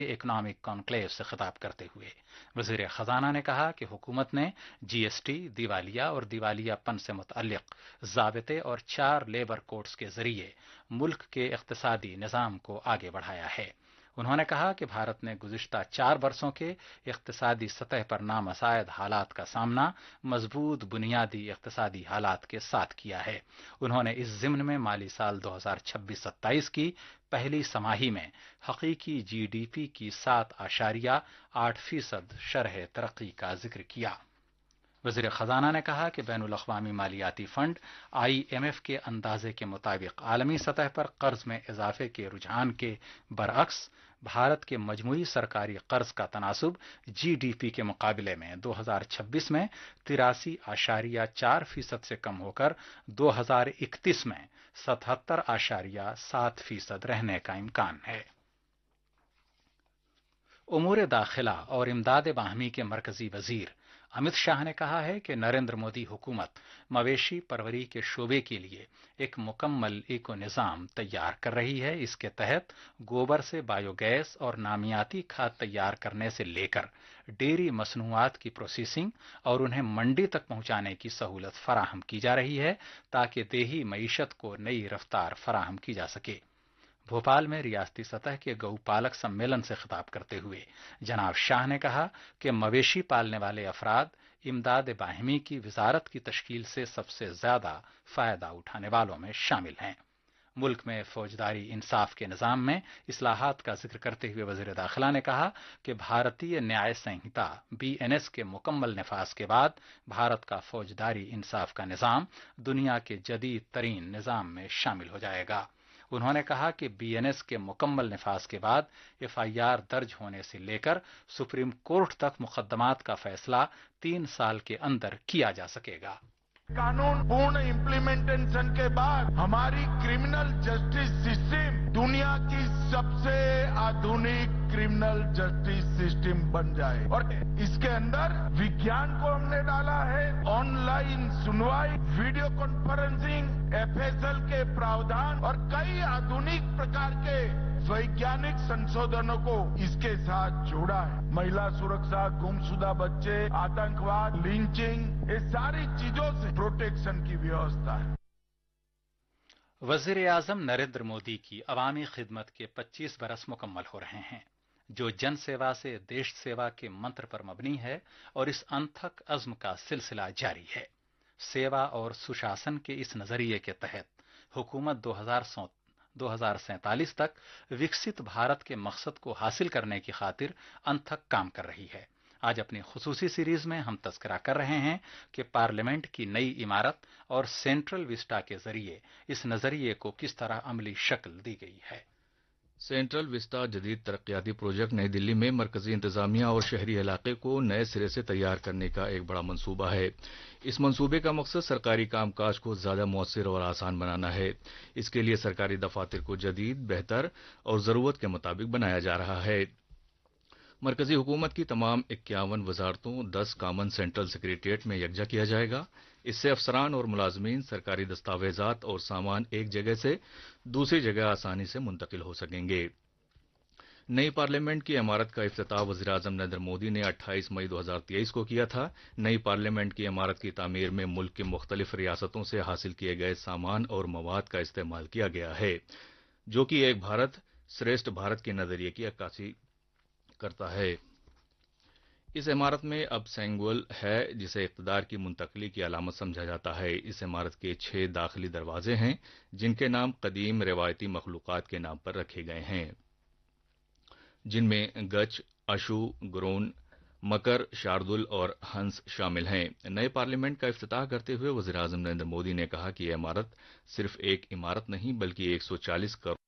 Economic conclave से खिताब करते हुए वजीर खजाना ने कहा कि हुकूमत ने जीएसटी, दिवालिया और दिवालियापन से मुतअल्लिक ज़ाबिते और 4 लेबर कोड्स के जरिए मुल्क के इक्तिसादी निज़ाम को आगे बढ़ाया है। उन्होंने कहा कि भारत ने गुज़िश्ता 4 बरसों के इक्तिसादी सतह पर नामसायद हालात का सामना मजबूत बुनियादी इक्तिसादी हालात के साथ किया है। उन्होंने इस ज़िम्न में माली साल 2026-27 की पहली समाही में हकीकी जीडीपी की 7.8% शरह तरक्की का जिक्र किया। वज़ीर ख़ज़ाना ने कहा कि बैनुल अक़वामी मालियाती फ़ंड आईएमएफ के अंदाजे के मुताबिक आलमी सतह पर कर्ज में इजाफे के रुझान के बरअक्स भारत के मजमूई सरकारी कर्ज का तनासुब जीडीपी के मुकाबले में 2026 में 83.4% से कम होकर 2031 में 77.7% रहने का इम्कान है। उमूर दाखिला और इमदाद बाहमी के मरकजी वजीर अमित शाह ने कहा है कि नरेंद्र मोदी हुकूमत मवेशी परवरी के शोबे के लिए एक मुकम्मल इको निज़ाम तैयार कर रही है। इसके तहत गोबर से बायोगैस और नामियाती खाद तैयार करने से लेकर डेयरी मसनूआत की प्रोसेसिंग और उन्हें मंडी तक पहुंचाने की सहूलत फराहम की जा रही है ताकि देही मईशत को नई रफ्तार फराहम की जा सके। भोपाल में रियासती सतह के गौपालक सम्मेलन से खिताब करते हुए जनाब शाह ने कहा कि मवेशी पालने वाले अफराद इमदाद बाहिमी की वजारत की तश्कील से सबसे ज्यादा फायदा उठाने वालों में शामिल हैं। मुल्क में फौजदारी इंसाफ के निज़ाम में इस्लाहात का जिक्र करते हुए वज़ीर दाखिला ने कहा कि भारतीय न्याय संहिता बीएनएस के मुकम्मल नफाज के बाद भारत का फौजदारी इंसाफ का निज़ाम दुनिया के जदीद तरीन निज़ाम में शामिल हो जाएगा। उन्होंने कहा कि बीएनएस के मुकम्मल निफाज के बाद एफआईआर दर्ज होने से लेकर सुप्रीम कोर्ट तक मुकदमात का फैसला 3 साल के अंदर किया जा सकेगा। कानून पूर्ण इम्प्लीमेंटेशन के बाद हमारी क्रिमिनल जस्टिस सिस्टम दुनिया की सबसे आधुनिक क्रिमिनल जस्टिस सिस्टम बन जाए और इसके अंदर विज्ञान को हमने डाला है। ऑनलाइन सुनवाई, वीडियो कॉन्फ्रेंसिंग, एफएसएल के प्रावधान और कई आधुनिक प्रकार के वैज्ञानिक संशोधनों को इसके साथ जोड़ा है। महिला सुरक्षा, गुमशुदा बच्चे, आतंकवाद, लिंचिंग, ये सारी चीजों से प्रोटेक्शन की व्यवस्था है। वज़ीर आज़म नरेंद्र मोदी की अवामी खिदमत के 25 बरस मुकम्मल हो रहे हैं, जो जन सेवा से देश सेवा के मंत्र पर मबनी है और इस अनथक अज़्म का सिलसिला जारी है। सेवा और सुशासन के इस नजरिए के तहत हुकूमत 2047 तक विकसित भारत के मकसद को हासिल करने की खातिर अनथक काम कर रही है। आज अपनी खुसूसी सीरीज में हम तस्करा कर रहे हैं कि पार्लियामेंट की नई इमारत और सेंट्रल विस्टा के जरिए इस नजरिए को किस तरह अमली शक्ल दी गई है। सेंट्रल विस्टा जदीद तरक्याती प्रोजेक्ट नई दिल्ली में मरकजी इंतजामिया और शहरी इलाके को नए सिरे से तैयार करने का एक बड़ा मंसूबा है। इस मंसूबे का मकसद सरकारी कामकाज को ज्यादा मौसर और आसान बनाना है। इसके लिए सरकारी दफातर को जदीद, बेहतर और जरूरत के मुताबिक बनाया जा रहा है। मरकजी हुकूमत की तमाम 51 वजारतों 10 कॉमन सेंट्रल सेक्रेटेरिएट में यकजा किया जाएगा। इससे अफसरान और मुलाजमीन सरकारी दस्तावेजात और सामान एक जगह से दूसरी जगह आसानी से मुंतकिल हो सकेंगे। नई पार्लियामेंट की इमारत का इफ्तिताह वज़ीर आज़म नरेंद्र मोदी ने 28 मई 2023 को किया था। नई पार्लियामेंट की इमारत की तामीर में मुल्क की मुख्तलिफ रियासतों से हासिल किए गए सामान और मवाद का इस्तेमाल किया गया है, जो कि एक भारत श्रेष्ठ भारत के नजरिए की अक्कासी करता है। इस इमारत में अब सेंगुल है, जिसे इक़्तिदार की मुंतकली की अलामत समझा जाता है। इस इमारत के 6 दाखिली दरवाजे हैं, जिनके नाम कदीम रिवायती मखलूक़ात के नाम पर रखे गए हैं, जिनमें गच, अशु, गुरोन, मकर, शार्दुल और हंस शामिल हैं। नए पार्लियामेंट का इफ्तिताह करते हुए वज़ीर आज़म नरेंद्र मोदी ने कहा कि यह इमारत सिर्फ एक इमारत नहीं बल्कि 140 करोड़